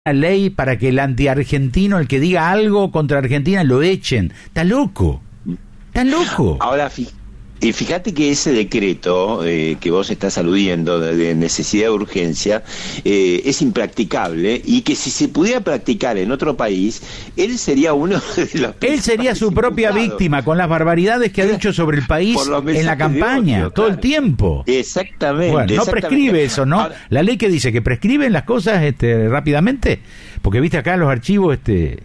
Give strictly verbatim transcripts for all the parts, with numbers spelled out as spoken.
una ley para que el antiargentino, el que diga algo contra Argentina, lo echen. Está loco. Está loco. Ahora, y fíjate que ese decreto eh, que vos estás aludiendo de, de necesidad de urgencia eh, es impracticable, y que si se pudiera practicar en otro país, él sería uno de los... Él sería su propia imputados. víctima con las barbaridades que ha dicho sobre el país en la campaña, odio, todo claro. el tiempo. Exactamente. Bueno, no exactamente. prescribe eso, ¿no? Ahora, la ley que dice que prescriben las cosas este, rápidamente, porque viste acá los archivos... este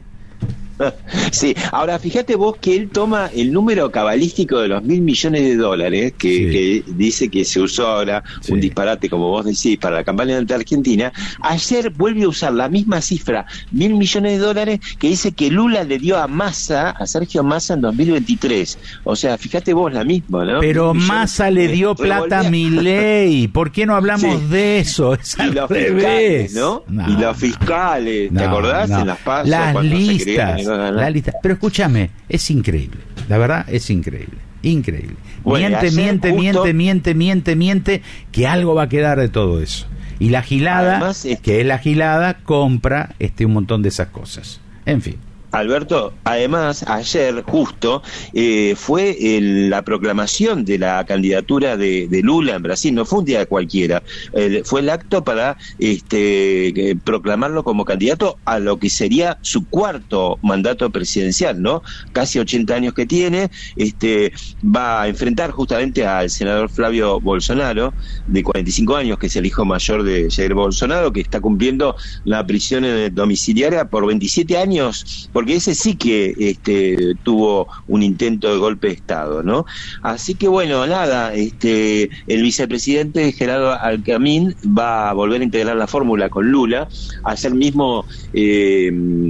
Sí, ahora fíjate vos que él toma el número cabalístico de los mil millones de dólares que, sí. que dice que se usó ahora, sí. un disparate como vos decís, para la campaña de Argentina. Ayer vuelve a usar la misma cifra, mil millones de dólares, que dice que Lula le dio a Massa, a Sergio Massa en dos mil veintitrés. O sea, fíjate vos la misma, ¿no? Pero Massa le dio plata a Milei. ¿Por qué no hablamos sí. de eso? Es y los fiscales, ¿no? no? Y los fiscales, ¿te no, acordás? No. En las pasos, las listas. La lista. Pero escúchame, es increíble, la verdad es increíble, increíble. Bueno, miente, miente, justo... miente, miente, miente, miente, que algo va a quedar de todo eso. Y la gilada, Además, es... que es la gilada, compra este un montón de esas cosas. En fin. Alberto, además, ayer justo eh, fue el, la proclamación de la candidatura de, de Lula en Brasil. No fue un día cualquiera, el, fue el acto para este, eh, proclamarlo como candidato a lo que sería su cuarto mandato presidencial, ¿no? Casi ochenta años que tiene, este, va a enfrentar justamente al senador Flavio Bolsonaro, de cuarenta y cinco años, que es el hijo mayor de Jair Bolsonaro, que está cumpliendo la prisión domiciliaria por veintisiete años, porque ese sí que este, tuvo un intento de golpe de Estado, ¿no? Así que bueno, nada, este, el vicepresidente Gerardo Alckmin va a volver a integrar la fórmula con Lula. Ayer mismo eh,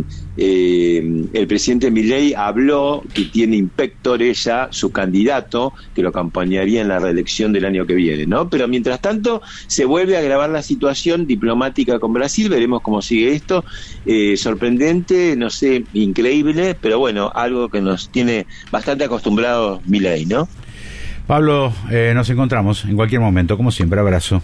eh, el presidente Milei habló que tiene in pectore ya su candidato, que lo acompañaría en la reelección del año que viene, ¿no? Pero mientras tanto se vuelve a agravar la situación diplomática con Brasil. Veremos cómo sigue esto. Eh, sorprendente, no sé, increíble, pero bueno, algo que nos tiene bastante acostumbrados Milei, ¿no? Pablo, eh, nos encontramos en cualquier momento, como siempre. Abrazo.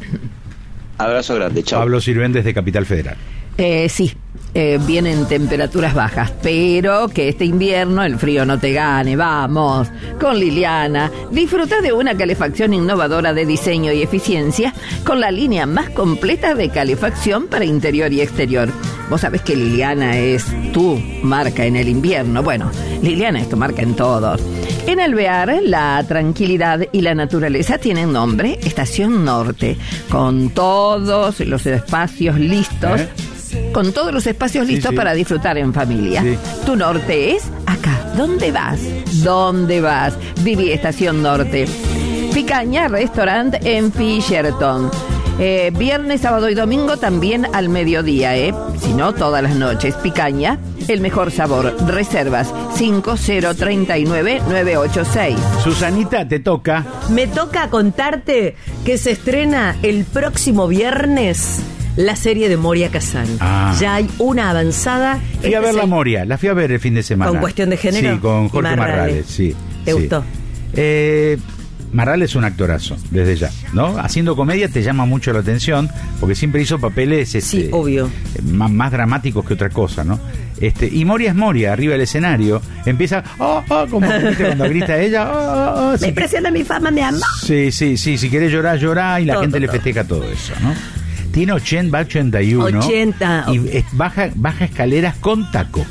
Abrazo grande, chao. Pablo Sirven desde Capital Federal. Eh, sí, eh, vienen temperaturas bajas, pero que este invierno el frío no te gane. Vamos, con Liliana, disfruta de una calefacción innovadora de diseño y eficiencia con la línea más completa de calefacción para interior y exterior. Vos sabés que Liliana es tu marca en el invierno. Bueno, Liliana es tu marca en todo. En Alvear, la tranquilidad y la naturaleza tienen nombre Estación Norte, con todos los espacios listos. ¿Eh? Con todos los espacios listos sí, sí. para disfrutar en familia. Sí. Tu norte es acá. ¿Dónde vas? ¿Dónde vas? Viví Estación Norte. Picaña Restaurant en Fisherton. Eh, viernes, sábado y domingo también al mediodía, ¿eh? Si no, todas las noches. Picaña, el mejor sabor. Reservas cinco cero tres nueve nueve ocho seis. Susanita, te toca. Me toca contarte que se estrena el próximo viernes la serie de Moria Kazan. Ah. Ya hay una avanzada. Fui a ver la Moria, la fui a ver el fin de semana. ¿Con Cuestión de Género? Sí, con Jorge Marrales, Marrales sí. ¿Te sí. gustó? Eh... Marrales es un actorazo, desde ya, ¿no? Haciendo comedia te llama mucho la atención, porque siempre hizo papeles este, sí, obvio. Más, más dramáticos que otra cosa, ¿no? Este, y Moria es Moria, arriba del escenario, empieza, oh, oh, como ¿viste? Cuando grita ella, oh, oh, oh. Me impresiona mi fama, me ama. Sí, sí, sí, si querés llorar, llorá, y la todo, gente todo. le festeja todo eso, ¿no? Tiene ochenta, va ochenta y uno. ochenta. Y es, baja, baja escaleras con taco.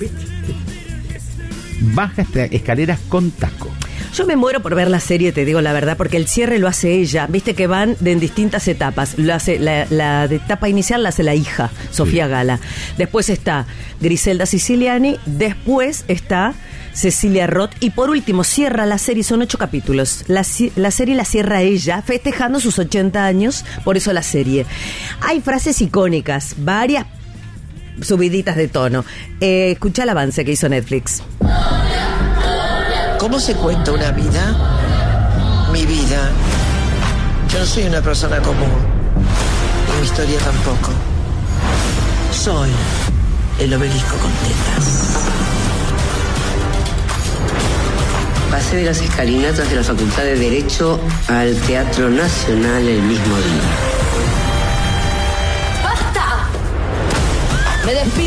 Baja escaleras con taco. Yo me muero por ver la serie, te digo la verdad, porque el cierre lo hace ella. Viste que van de en distintas etapas. Lo hace la, la etapa inicial la hace la hija, Sofía sí. Gala. Después está Griselda Siciliani. Después está Cecilia Roth. Y por último, cierra la serie, son ocho capítulos. La, la serie la cierra ella, festejando sus ochenta años, por eso la serie. Hay frases icónicas, varias subiditas de tono. Eh, escucha el avance que hizo Netflix. ¿Cómo se cuenta una vida? Mi vida. Yo no soy una persona común. Y mi historia tampoco. Soy el obelisco con tetas. Pasé de las escalinatas de la Facultad de Derecho al Teatro Nacional el mismo día. ¡Basta! Me despido.